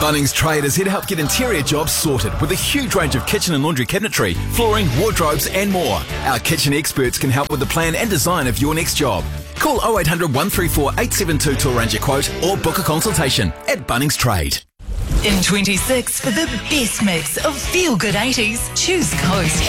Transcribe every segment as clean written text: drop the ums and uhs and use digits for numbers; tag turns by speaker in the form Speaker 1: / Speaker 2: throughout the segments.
Speaker 1: Bunnings Trade is here to help get interior jobs sorted with a huge range of kitchen and laundry cabinetry, flooring, wardrobes and more. Our kitchen experts can help with the plan and design of your next job. Call 0800 134 872 to arrange a quote or book a consultation at Bunnings Trade.
Speaker 2: In 26, for the best mix of feel-good 80s, choose Coast.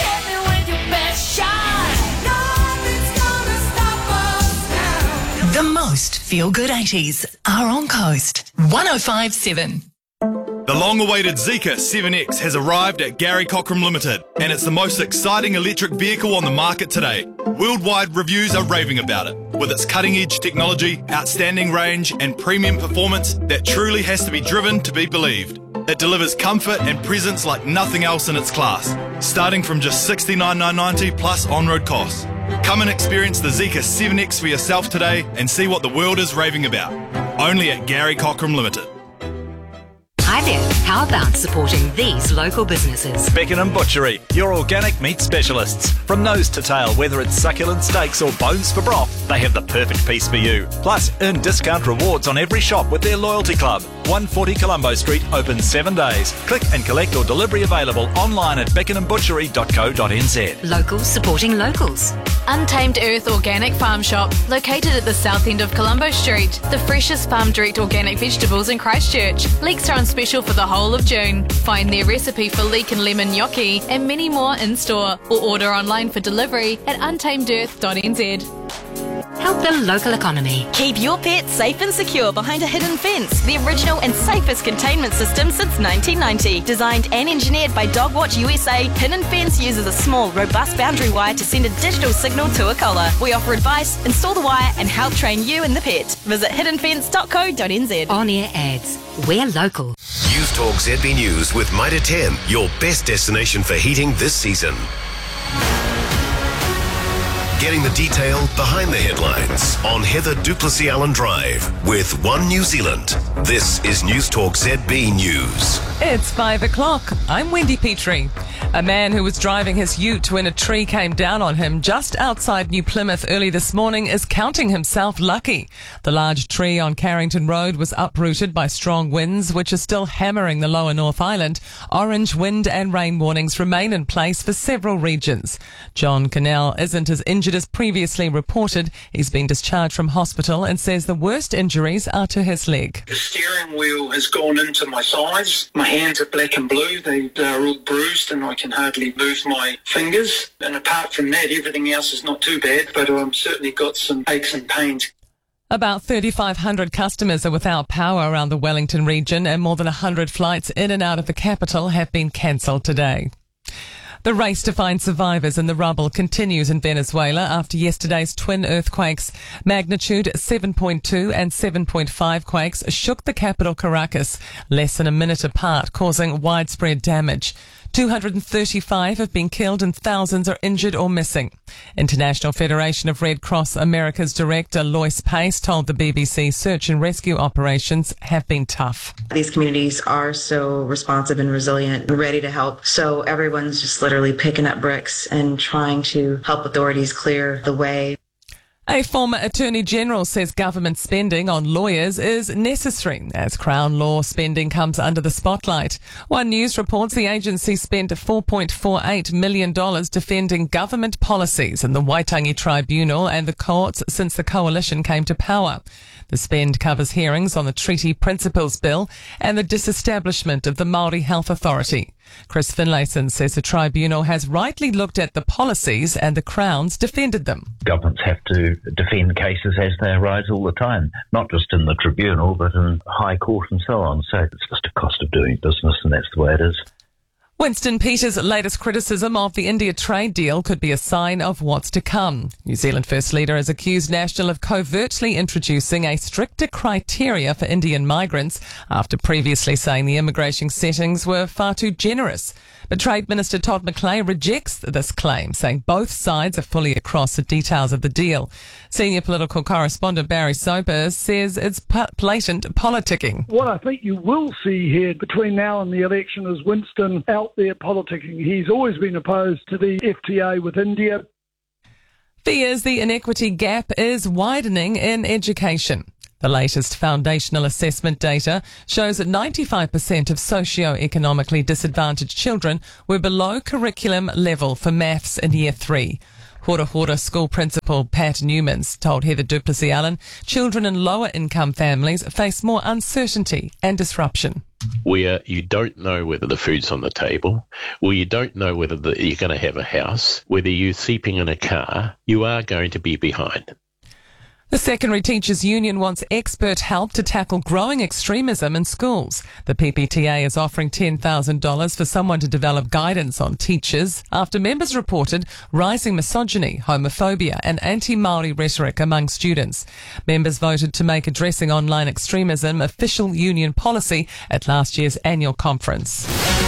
Speaker 2: The most feel-good 80s are on Coast. 105.7.
Speaker 3: The long-awaited Zeekr 7X has arrived at Gary Cochrane Limited, and it's the most exciting electric vehicle on the market today. Worldwide reviews are raving about it, with its cutting-edge technology, outstanding range and premium performance that truly has to be driven to be believed. It delivers comfort and presence like nothing else in its class, starting from just $69,990 plus on-road costs. Come and experience the Zeekr 7X for yourself today and see what the world is raving about. Only at Gary Cochrane Limited.
Speaker 4: Hi there, how about supporting these local businesses?
Speaker 5: Beckenham Butchery, your organic meat specialists. From nose to tail, whether it's succulent steaks or bones for broth, they have the perfect piece for you. Plus, earn discount rewards on every shop with their loyalty club. 140 Colombo Street, open 7 days. Click and collect or delivery available online at beckenhambutchery.co.nz.
Speaker 4: Locals supporting locals.
Speaker 6: Untamed Earth Organic Farm Shop, located at the south end of Colombo Street. The freshest farm direct organic vegetables in Christchurch. Leeks are on special for the whole of June. Find their recipe for leek and lemon gnocchi and many more in store, or order online for delivery at untamedearth.nz.
Speaker 4: Help the local economy.
Speaker 7: Keep your pets safe and secure behind a hidden fence. The original and safest containment system since 1990. Designed and engineered by Dogwatch USA, Hidden Fence uses a small, robust boundary wire to send a digital signal to a collar. We offer advice, install the wire, and help train you and the pet. Visit hiddenfence.co.nz.
Speaker 4: On-air ads. We're local.
Speaker 8: News Talk ZB News with Mitre 10, your best destination for heating this season. Getting the detail behind the headlines on Heather Duplessis Allen Drive with One New Zealand. This is News Talk ZB News.
Speaker 9: It's 5 o'clock. I'm Wendy Petrie. A man who was driving his ute when a tree came down on him just outside New Plymouth early this morning is counting himself lucky. The large tree on Carrington Road was uprooted by strong winds, which are still hammering the lower North Island. Orange wind and rain warnings remain in place for several regions. John Cannell isn't as injured as previously reported. He's been discharged from hospital and says the worst injuries are to his leg.
Speaker 10: The steering wheel has gone into my thighs. My hands are black and blue. They're all bruised and I can hardly move my fingers. And apart from that, everything else is not too bad, but I've certainly got some aches and pains.
Speaker 9: About 3,500 customers are without power around the Wellington region, and more than 100 flights in and out of the capital have been cancelled today. The race to find survivors in the rubble continues in Venezuela after yesterday's twin earthquakes. Magnitude 7.2 and 7.5 quakes shook the capital Caracas less than a minute apart, causing widespread damage. 235 have been killed and thousands are injured or missing. International Federation of Red Cross America's director Lois Pace told the BBC search and rescue operations have been tough.
Speaker 11: These communities are so responsive and resilient and ready to help. So everyone's just literally picking up bricks and trying to help authorities clear the way.
Speaker 9: A former Attorney General says government spending on lawyers is necessary as Crown Law spending comes under the spotlight. One News reports the agency spent $4.48 million defending government policies in the Waitangi Tribunal and the courts since the coalition came to power. The spend covers hearings on the Treaty Principles Bill and the disestablishment of the Māori Health Authority. Chris Finlayson says the tribunal has rightly looked at the policies and the Crown's defended them.
Speaker 12: Governments have to defend cases as they arise all the time, not just in the tribunal but in High Court and so on. So it's just a cost of doing business and that's the way it is.
Speaker 9: Winston Peters' latest criticism of the India trade deal could be a sign of what's to come. New Zealand First Leader has accused National of covertly introducing a stricter criteria for Indian migrants after previously saying the immigration settings were far too generous. But Trade Minister Todd McClay rejects this claim, saying both sides are fully across the details of the deal. Senior political correspondent Barry Soper says it's blatant politicking.
Speaker 13: What I think you will see here between now and the election is Winston out there politicking. He's always been opposed to the FTA with India. Fears
Speaker 9: the inequity gap is widening in education. The latest foundational assessment data shows that 95% of socio-economically disadvantaged children were below curriculum level for maths in Year 3. Hora Hora School Principal Pat Newmans told Heather Duplessis-Allen children in lower income families face more uncertainty and disruption.
Speaker 14: Where you don't know whether the food's on the table, where you don't know whether you're going to have a house, whether you're sleeping in a car, you are going to be behind.
Speaker 9: The Secondary Teachers Union wants expert help to tackle growing extremism in schools. The PPTA is offering $10,000 for someone to develop guidance on teachers after members reported rising misogyny, homophobia and anti-Māori rhetoric among students. Members voted to make addressing online extremism official union policy at last year's annual conference.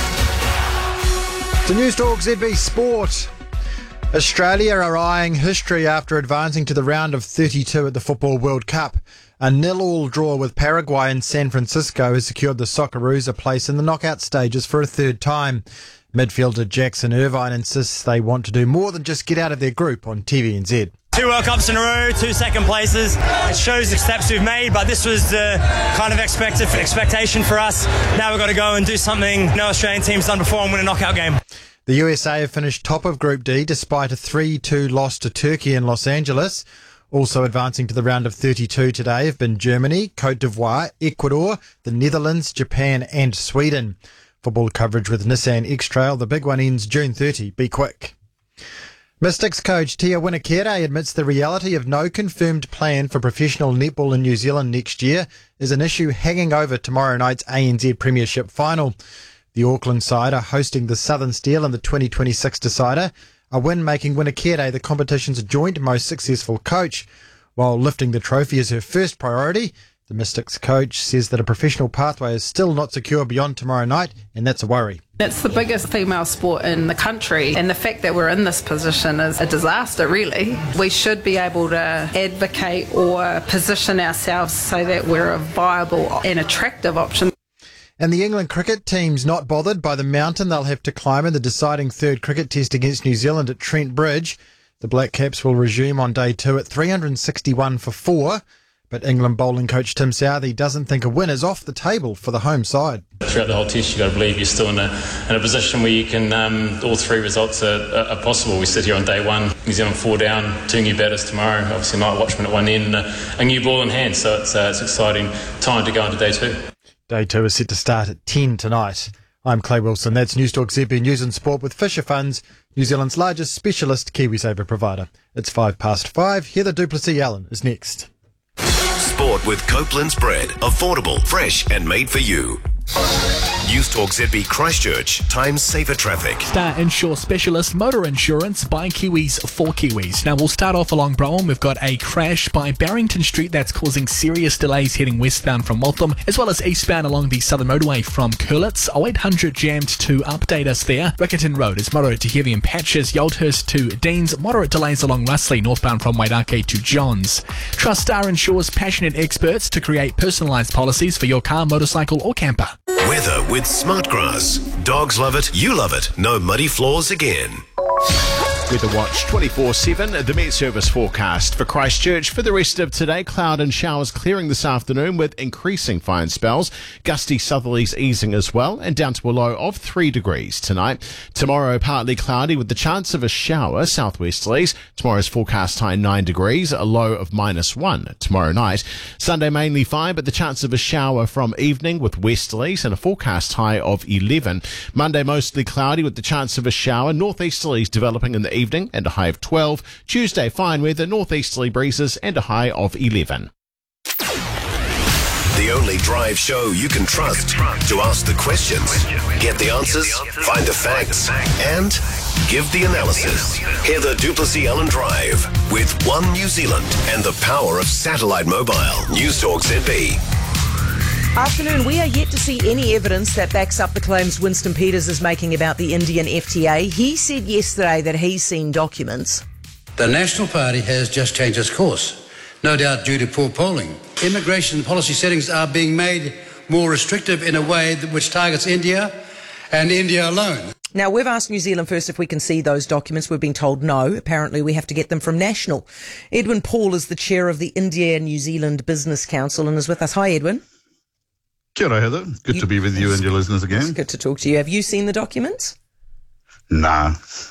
Speaker 15: To News Talk ZB Sport. Australia are eyeing history after advancing to the round of 32 at the Football World Cup. A 0-0 draw with Paraguay in San Francisco has secured the Socceroos a place in the knockout stages for a third time. Midfielder Jackson Irvine insists they want to do more than just get out of their group on TVNZ.
Speaker 16: 2 World Cups in a row, 2 second places. It shows the steps we've made, but this was the kind of expectation for us. Now we've got to go and do something no Australian team's done before and win a knockout game.
Speaker 15: The USA have finished top of Group D despite a 3-2 loss to Turkey in Los Angeles. Also advancing to the round of 32 today have been Germany, Cote d'Ivoire, Ecuador, the Netherlands, Japan and Sweden. Football coverage with Nissan X-Trail. The big one ends June 30. Be quick. Mystics coach Tia Winakere admits the reality of no confirmed plan for professional netball in New Zealand next year is an issue hanging over tomorrow night's ANZ Premiership final. The Auckland side are hosting the Southern Steel in the 2026 decider, a win making Winakere the competition's joint most successful coach. While lifting the trophy is her first priority, the Mystics coach says that a professional pathway is still not secure beyond tomorrow night, and that's a worry.
Speaker 17: It's the biggest female sport in the country, and the fact that we're in this position is a disaster, really. We should be able to advocate or position ourselves so that we're a viable and attractive option.
Speaker 15: And the England cricket team's not bothered by the mountain they'll have to climb in the deciding third cricket test against New Zealand at Trent Bridge. The Black Caps will resume on day 2 at 361 for 4. But England bowling coach Tim Southee doesn't think a win is off the table for the home side.
Speaker 18: Throughout the whole test, you've got to believe you're still in a position where you can, all 3 results are possible. We sit here on day 1, New Zealand 4 down, 2 new batters tomorrow, obviously night watchman at one end, a new ball in hand. So it's an exciting time to go into day 2.
Speaker 15: Day 2 is set to start at 10 tonight. I'm Clay Wilson. That's News Talk ZB News and Sport with Fisher Funds, New Zealand's largest specialist KiwiSaver provider. It's 5:05. Heather Duplessis-Allen is next.
Speaker 8: Sport with Copeland's bread. Affordable, fresh and made for you. News Talk ZB Christchurch. Times safer traffic.
Speaker 19: Star Insure Specialist Motor Insurance by Kiwis for Kiwis. Now we'll start off along Broome. We've got a crash by Barrington Street that's causing serious delays heading westbound from Waltham, as well as eastbound along the Southern Motorway from Curlitz. 0800 jammed to update us there. Riccarton Road is moderate to heavy in patches. Yoldhurst to Deans. Moderate delays along Russley, northbound from Wairake to Johns. Trust Star Insure's passionate experts to create personalised policies for your car, motorcycle or camper.
Speaker 8: Weather with Smartgrass. Dogs love it, you love it. No muddy floors again.
Speaker 20: Weather Watch 24/7, the Met Service forecast for Christchurch. For the rest of today, cloud and showers clearing this afternoon with increasing fine spells. Gusty southerlies easing as well, and down to a low of 3 degrees tonight. Tomorrow, partly cloudy with the chance of a shower, southwesterlies. Tomorrow's forecast high 9 degrees, a low of -1 tomorrow night. Sunday mainly fine, but the chance of a shower from evening with westerlies and a forecast high of 11. Monday mostly cloudy with the chance of a shower, northeasterlies developing in the evening and a high of 12. Tuesday fine weather, northeasterly breezes and a high of 11.
Speaker 8: The only drive show you can trust to ask the questions, get the answers, find the facts, and give the analysis. Heather Duplessis-Allen Drive with One New Zealand and the power of satellite mobile. News Talk ZB.
Speaker 21: Afternoon, we are yet to see any evidence that backs up the claims Winston Peters is making about the Indian FTA. He said yesterday that he's seen documents.
Speaker 22: The National Party has just changed its course, no doubt due to poor polling. Immigration policy settings are being made more restrictive in a way which targets India and India alone.
Speaker 21: Now, we've asked New Zealand First if we can see those documents. We've been told no. Apparently, we have to get them from National. Edwin Paul is the chair of the India-New Zealand Business Council and is with us. Hi, Edwin.
Speaker 1: Kia ora, Heather. Good to be with you and your listeners again.
Speaker 21: It's good to talk to you. Have you seen the documents?
Speaker 1: Nah,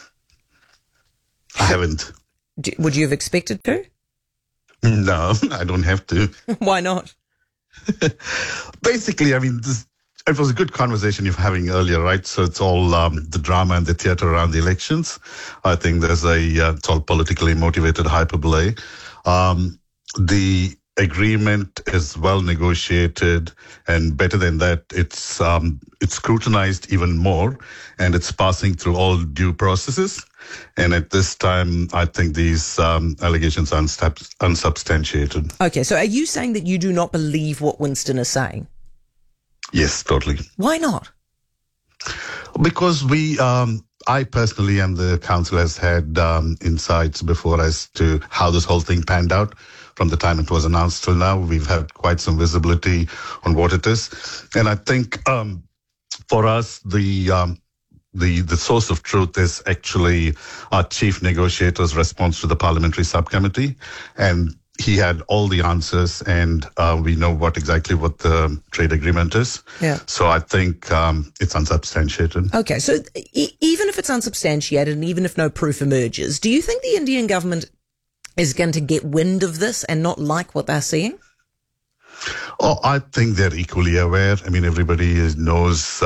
Speaker 1: I haven't.
Speaker 21: Would you have expected to?
Speaker 1: No, I don't have to.
Speaker 21: Why not?
Speaker 1: Basically, I mean, it was a good conversation you're having earlier, right? So it's all the drama and the theatre around the elections. I think there's it's all politically motivated hyperbole. The agreement is well negotiated, and better than that, it's scrutinized even more, and it's passing through all due processes. And at this time, I think these allegations are unsubstantiated.
Speaker 21: Okay, so are you saying that you do not believe what Winston is saying?
Speaker 1: Yes, totally.
Speaker 21: Why not?
Speaker 1: Because I personally and the council has had insights before as to how this whole thing panned out. From the time it was announced till now, we've had quite some visibility on what it is. And I think for us, the source of truth is actually our chief negotiator's response to the parliamentary subcommittee. And he had all the answers, and we know exactly what the trade agreement is.
Speaker 21: Yeah.
Speaker 1: So I think it's unsubstantiated.
Speaker 21: Okay, so even if it's unsubstantiated and even if no proof emerges, do you think the Indian government is going to get wind of this and not like what they're seeing?
Speaker 1: Oh, I think they're equally aware. I mean, everybody knows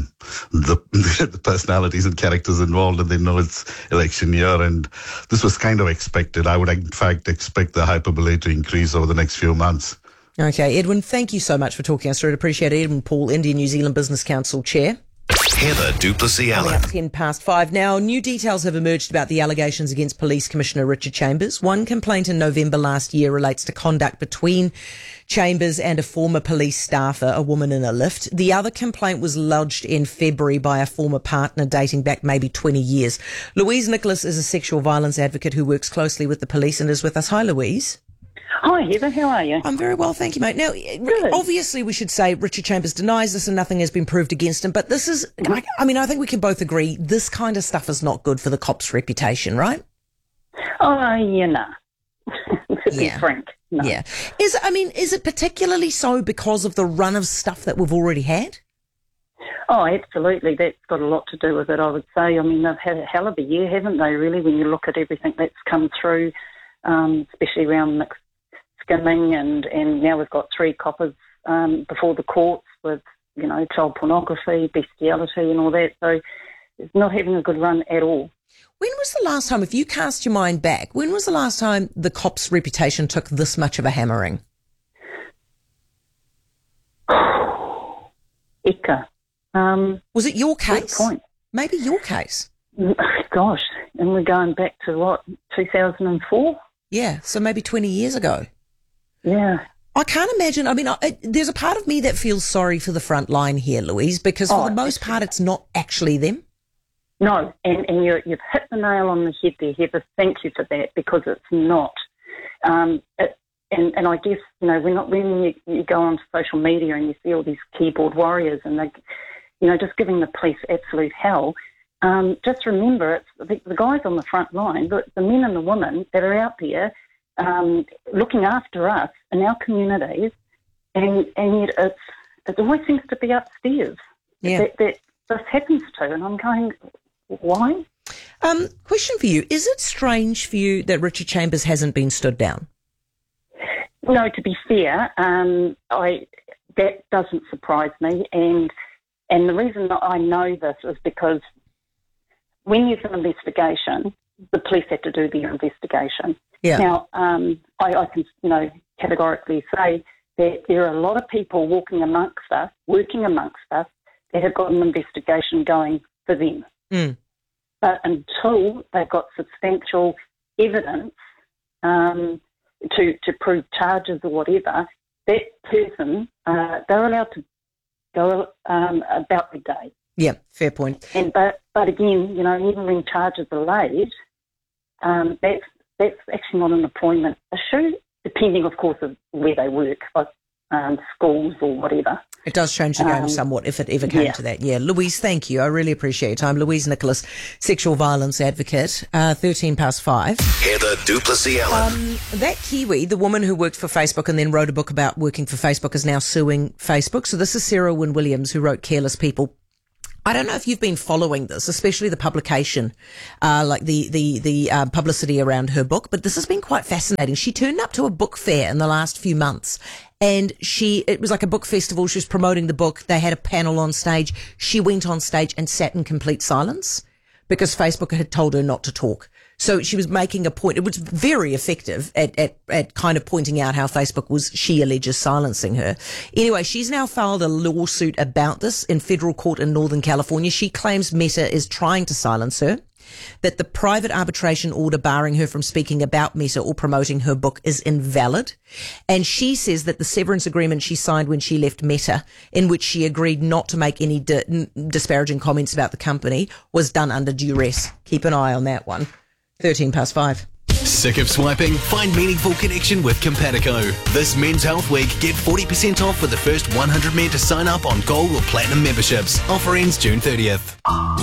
Speaker 1: the personalities and characters involved, and they know it's election year, and this was kind of expected. I would, in fact, expect the hyperbole to increase over the next few months.
Speaker 21: Okay, Edwin, thank you so much for talking us through it. Appreciate it. Edwin Paul, India-New Zealand Business Council Chair.
Speaker 8: Heather Duplessis-Allen.
Speaker 21: 10:05 now. New details have emerged about the allegations against Police Commissioner Richard Chambers. One complaint in November last year relates to conduct between Chambers and a former police staffer, a woman in a lift. The other complaint was lodged in February by a former partner dating back maybe 20 years. Louise Nicholas is a sexual violence advocate who works closely with the police and is with us. Hi, Louise.
Speaker 2: Hi, Heather. How are you?
Speaker 21: I'm very well, thank you, mate. Now, obviously, we should say Richard Chambers denies this and nothing has been proved against him, but this is, I mean, I think we can both agree this kind of stuff is not good for the cop's reputation, right?
Speaker 2: Oh, yeah, no. To be frank, no.
Speaker 21: Yeah. Is it particularly so because of the run of stuff that we've already had?
Speaker 2: Oh, absolutely. That's got a lot to do with it, I would say. I mean, they've had a hell of a year, haven't they, really, when you look at everything that's come through, especially around mixed skimming, and now we've got 3 coppers before the courts with, child pornography, bestiality and all that. So it's not having a good run at all.
Speaker 21: When was the last time, if you cast your mind back, when was the last time the cop's reputation took this much of a hammering?
Speaker 2: Eka.
Speaker 21: Was it your case?
Speaker 2: Good point.
Speaker 21: Maybe your case.
Speaker 2: Gosh, and we're going back to what, 2004?
Speaker 21: Yeah, so maybe 20 years ago.
Speaker 2: Yeah.
Speaker 21: I can't imagine. I mean, there's a part of me that feels sorry for the front line here, Louise, because for the most part, it's not actually them.
Speaker 2: No, and you've hit the nail on the head there, Heather. Thank you for that, because it's not. And I guess, when you go onto social media and you see all these keyboard warriors and they, just giving the police absolute hell, just remember it's the guys on the front line, the men and the women that are out there looking after us in our communities, and yet it always seems to be upstairs that this happens to, and I'm going, why?
Speaker 21: Question for you. Is it strange for you that Richard Chambers hasn't been stood down?
Speaker 2: No, to be fair, that doesn't surprise me, and the reason that I know this is because when there's an investigation, the police have to do their investigation.
Speaker 21: Yeah.
Speaker 2: Now, I can, categorically say that there are a lot of people working amongst us, that have got an investigation going for them.
Speaker 21: Mm.
Speaker 2: But until they've got substantial evidence to prove charges or whatever, that person, they're allowed to go about their day.
Speaker 21: Yeah, fair point.
Speaker 2: But again, even when charges are laid, that's actually not an employment issue, depending, of course, of where they work, like schools or whatever.
Speaker 21: It does change the game somewhat if it ever came to that. Yeah. Louise, thank you. I really appreciate your time. Louise Nicholas, sexual violence advocate, 5:13.
Speaker 8: Heather Duplessis Allen.
Speaker 21: That Kiwi, the woman who worked for Facebook and then wrote a book about working for Facebook, is now suing Facebook. So this is Sarah Wynne Williams, who wrote Careless People. I don't know if you've been following this, especially the publication, like the publicity around her book, but this has been quite fascinating. She turned up to a book fair in the last few months, and it was like a book festival. She was promoting the book. They had a panel on stage. She went on stage and sat in complete silence because Facebook had told her not to talk. So she was making a point. It was very effective at kind of pointing out how Facebook was, she alleges, silencing her. Anyway, she's now filed a lawsuit about this in federal court in Northern California. She claims Meta is trying to silence her, that the private arbitration order barring her from speaking about Meta or promoting her book is invalid. And she says that the severance agreement she signed when she left Meta, in which she agreed not to make any disparaging comments about the company, was done under duress. Keep an eye on that one. 5:13.
Speaker 3: Sick of swiping? Find meaningful connection with Compatico. This Men's Health Week, get 40% off for the first 100 men to sign up on Gold or Platinum memberships. Offer ends June 30th.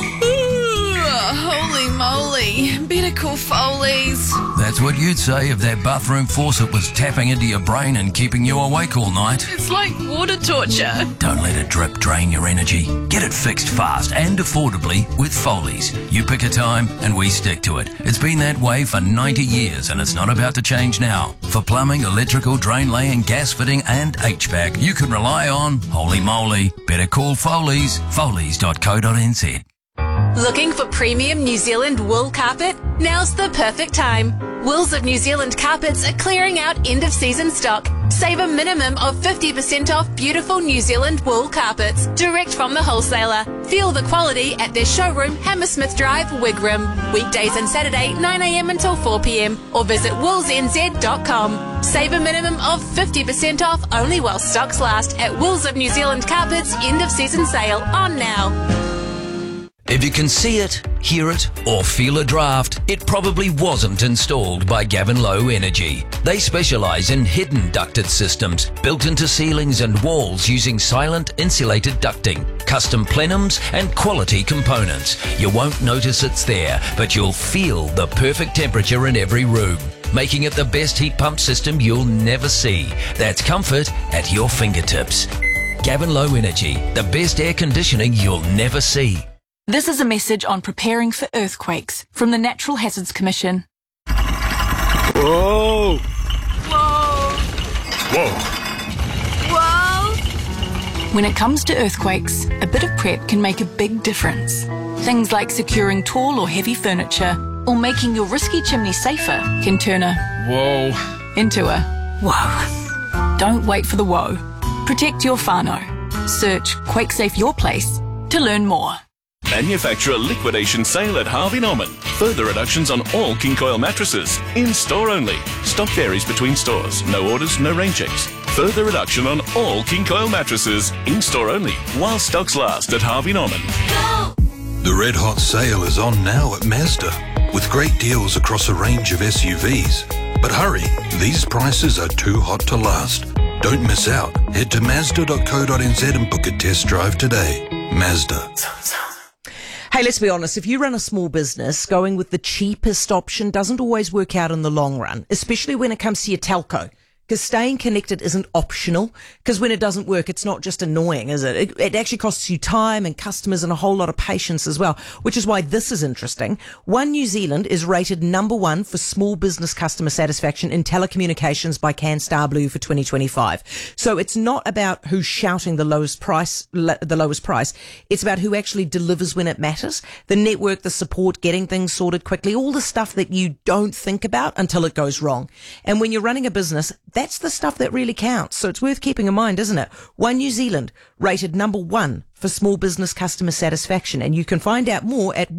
Speaker 6: Holy moly. Better call Foley's.
Speaker 5: That's what you'd say if that bathroom faucet was tapping into your brain and keeping you awake all night.
Speaker 6: It's like water torture.
Speaker 5: Don't let a drip drain your energy. Get it fixed fast and affordably with Foley's. You pick a time and we stick to it. It's been that way for 90 years and it's not about to change now. For plumbing, electrical, drain laying, gas fitting and HVAC, you can rely on Holy Moly. Better call Foley's. Foleys.co.nz.
Speaker 6: Looking for premium New Zealand wool carpet? Now's the perfect time. Wools of New Zealand Carpets are clearing out end-of-season stock. Save a minimum of 50% off beautiful New Zealand wool carpets, direct from the wholesaler. Feel the quality at their showroom, Hammersmith Drive, Wigram. Weekdays and Saturday, 9am until 4pm, or visit woolsnz.com. Save a minimum of 50% off only while stocks last at Wools of New Zealand Carpets end-of-season sale on now.
Speaker 5: If you can see it, hear it, or feel a draft, it probably wasn't installed by Gavin Low Energy. They specialise in hidden ducted systems built into ceilings and walls using silent insulated ducting, custom plenums and quality components. You won't notice it's there, but you'll feel the perfect temperature in every room, making it the best heat pump system you'll never see. That's comfort at your fingertips. Gavin Low Energy, the best air conditioning you'll never see.
Speaker 23: This is a message on preparing for earthquakes from the Natural Hazards Commission.
Speaker 24: Whoa!
Speaker 23: Whoa!
Speaker 24: Whoa!
Speaker 23: Whoa! When it comes to earthquakes, a bit of prep can make a big difference. Things like securing tall or heavy furniture or making your risky chimney safer can turn a
Speaker 24: whoa
Speaker 23: into a whoa. Don't wait for the whoa. Protect your whānau. Search QuakeSafe Your Place to learn more.
Speaker 25: Manufacturer liquidation sale at Harvey Norman. Further reductions on all King Coil mattresses. In store only. Stock varies between stores. No orders, no rain checks. Further reduction on all King Coil mattresses. In store only. While stocks last at Harvey Norman.
Speaker 26: The Red Hot sale is on now at Mazda, with great deals across a range of SUVs. But hurry, these prices are too hot to last. Don't miss out. Head to Mazda.co.nz and book a test drive today. Mazda.
Speaker 21: Hey, let's be honest, if you run a small business, going with the cheapest option doesn't always work out in the long run, especially when it comes to your telco. Because staying connected isn't optional, because when it doesn't work, it's not just annoying, is it? It actually costs you time and customers and a whole lot of patience as well, which is why this is interesting. One New Zealand is rated #1 for small business customer satisfaction in telecommunications by Canstar Blue for 2025. So it's not about who's shouting the lowest price. It's about who actually delivers when it matters. The network, the support, getting things sorted quickly, all the stuff that you don't think about until it goes wrong. And when you're running a business, that's the stuff that really counts. So it's worth keeping in mind, isn't it? One New Zealand rated #1 for small business customer satisfaction. And you can find out more at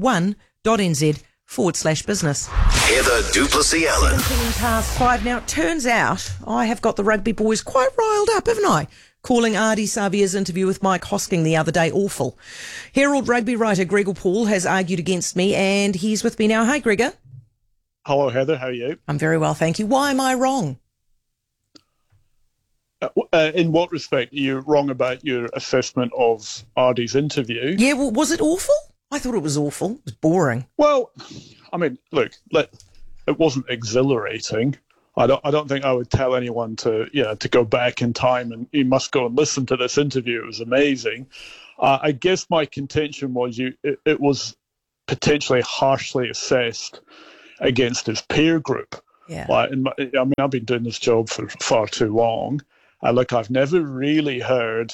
Speaker 21: one.nz/business.
Speaker 8: Heather Duplessis Allen.
Speaker 21: 5 now. It turns out I have got the rugby boys quite riled up, haven't I? Calling Ardie Savia's interview with Mike Hosking the other day awful. Herald rugby writer Gregor Paul has argued against me, and he's with me now. Hi, Gregor.
Speaker 27: Hello, Heather. How are you?
Speaker 21: I'm very well, thank you. Why am I wrong?
Speaker 4: In what respect? Are you wrong about your assessment of Ardie's interview?
Speaker 21: Yeah, well, was it awful? I thought it was awful. It was boring.
Speaker 4: Well, I mean, look, it wasn't exhilarating. I don't think I would tell anyone to go back in time and you must go and listen to this interview. It was amazing. I guess my contention was it was potentially harshly assessed against his peer group.
Speaker 21: Yeah.
Speaker 4: I've been doing this job for far too long. I've never really heard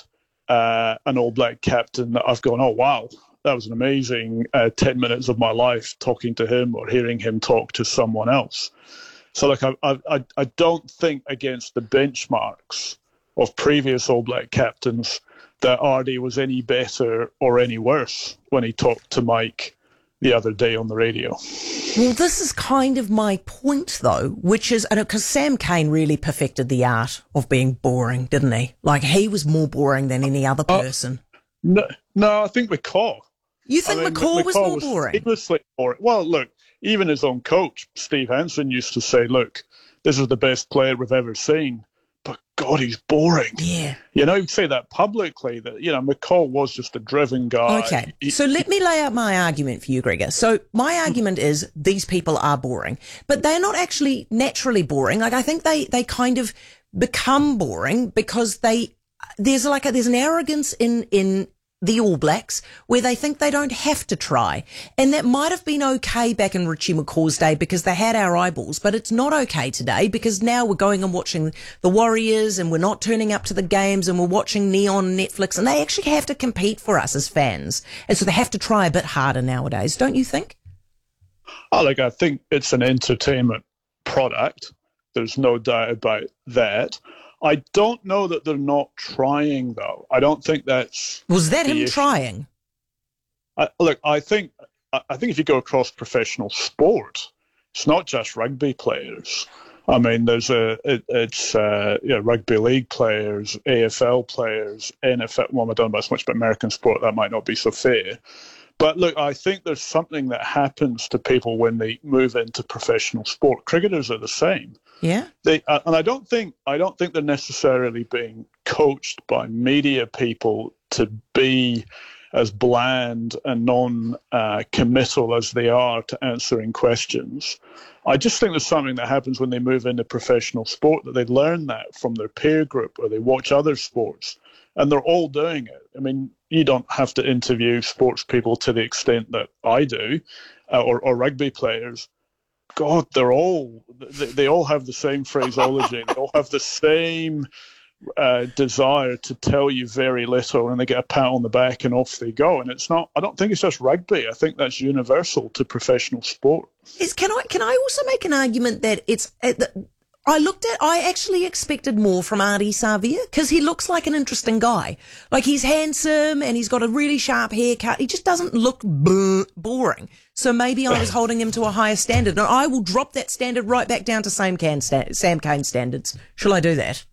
Speaker 4: an All Black captain that I've gone, oh, wow, that was an amazing 10 minutes of my life talking to him or hearing him talk to someone else. So, I don't think against the benchmarks of previous All Black captains that Ardie was any better or any worse when he talked to Mike the other day on the radio.
Speaker 21: Well, this is kind of my point, though, which is, because Sam Cane really perfected the art of being boring, didn't he? Like, he was more boring than any other person.
Speaker 4: No, I think McCaw.
Speaker 21: You think McCaw was more boring?
Speaker 4: Famously boring. Well, look, even his own coach, Steve Hansen, used to say, look, this is the best player we've ever seen, but God, he's boring.
Speaker 21: Yeah.
Speaker 4: He'd say that publicly, that, McCall was just a driven guy.
Speaker 21: Okay, so let me lay out my argument for you, Gregor. So my argument is these people are boring, but they're not actually naturally boring. Like, I think they kind of become boring because there's an arrogance in the All Blacks where they think they don't have to try. And that might have been okay back in Richie McCaw's day because they had our eyeballs, but it's not okay today because now we're going and watching the Warriors and we're not turning up to the games and we're watching Neon Netflix and they actually have to compete for us as fans. And so they have to try a bit harder nowadays, don't you think?
Speaker 4: I think it's an entertainment product. There's no doubt about that. I don't know that they're not trying, though. I don't think that's...
Speaker 21: Was that him
Speaker 4: issue.
Speaker 21: trying?
Speaker 4: I think if you go across professional sport, it's not just rugby players. I mean, there's rugby league players, AFL players, NFL. Well, I don't know as much about American sport. That might not be so fair. But look, I think there's something that happens to people when they move into professional sport. Cricketers are the same.
Speaker 21: Yeah.
Speaker 4: And I don't think they're necessarily being coached by media people to be as bland and non-committal as they are to answering questions. I just think there's something that happens when they move into professional sport, that they learn that from their peer group or they watch other sports, and they're all doing it. I mean, you don't have to interview sports people to the extent that I do, or rugby players. God, they all have the same phraseology. They all have the same desire to tell you very little, and they get a pat on the back and off they go. And it's not. I don't think it's just rugby. I think that's universal to professional sport.
Speaker 21: Can I also make an argument that it's? I actually expected more from Ardie Savea because he looks like an interesting guy. Like, he's handsome and he's got a really sharp haircut. He just doesn't look boring. So maybe I was holding him to a higher standard. No, I will drop that standard right back down to Sam Cane standards. Shall I do that?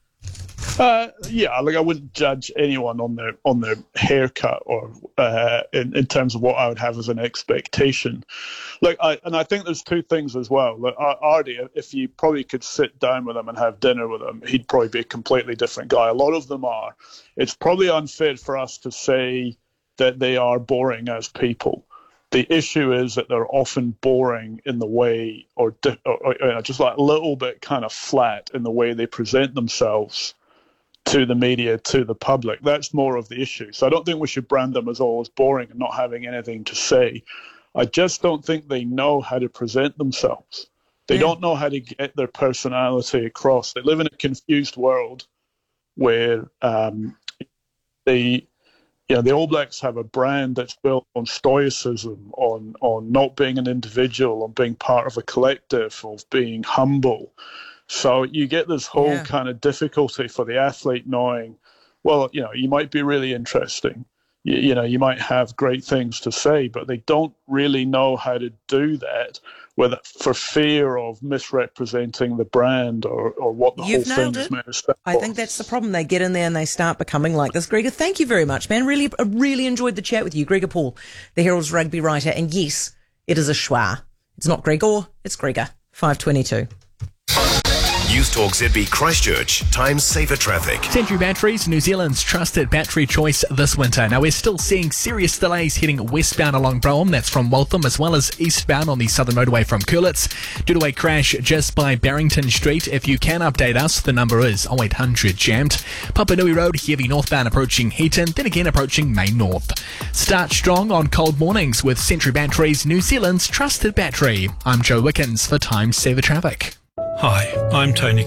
Speaker 4: I wouldn't judge anyone on their haircut or in terms of what I would have as an expectation. I think there's two things as well. Ardie, if you probably could sit down with him and have dinner with him, he'd probably be a completely different guy. A lot of them are. It's probably unfair for us to say that they are boring as people. The issue is that they're often boring in the way, or just like a little bit kind of flat in the way they present themselves to the media, to the public. That's more of the issue. So I don't think we should brand them as always boring and not having anything to say. I just don't think they know how to present themselves. They don't know how to get their personality across. They live in a confused world where the All Blacks have a brand that's built on stoicism, on not being an individual, on being part of a collective, of being humble. So you get this whole kind of difficulty for the athlete knowing, well, you might be really interesting. You might have great things to say, but they don't really know how to do that for fear of misrepresenting the brand or what the whole thing is meant to stand for.
Speaker 21: I think that's the problem. They get in there and they start becoming like this. Gregor, thank you very much, man. Really enjoyed the chat with you. Gregor Paul, the Herald's rugby writer. And yes, it is a schwa. It's not Gregor, it's Gregor. 5:22.
Speaker 8: News Talk ZB Christchurch. Time saver traffic.
Speaker 19: Century Batteries, New Zealand's trusted battery choice this winter. Now, we're still seeing serious delays heading westbound along Brougham, that's from Waltham, as well as eastbound on the Southern Motorway from Curlitz, due to a crash just by Barrington Street. If you can update us, the number is 0800 jammed. Papanui Road, heavy northbound approaching Heaton, then again approaching Main North. Start strong on cold mornings with Century Batteries, New Zealand's trusted battery. I'm Joe Wickens for Time Saver Traffic.
Speaker 7: Hi, I'm Tony